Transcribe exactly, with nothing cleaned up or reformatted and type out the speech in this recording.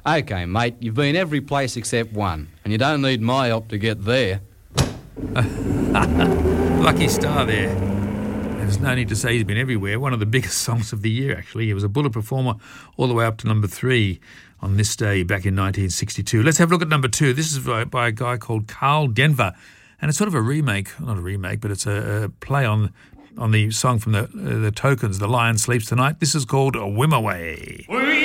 OK, mate, you've been every place except one, and you don't need my help to get there. Lucky star there. There's no need to say he's been everywhere. One of the biggest songs of the year, actually. He was a Bullet performer all the way up to number three on this day back in nineteen sixty-two. Let's have a look at number two. This is by, by a guy called Carl Denver, and it's sort of a remake, not a remake, but it's a, a play on on the song from the uh, the Tokens, The Lion Sleeps Tonight. This is called Wimoweh.